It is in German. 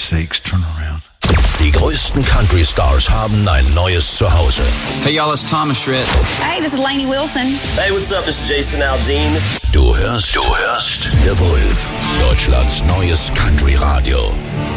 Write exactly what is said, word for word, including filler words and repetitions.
sakes, turn around. Die größten Country-Stars haben ein neues Zuhause. Hey y'all, it's Thomas Schritt. Hey, this is Lainey Wilson. Hey, what's up? This is Jason Aldean. Du hörst, du hörst The Wolf, Deutschlands neues Country-Radio.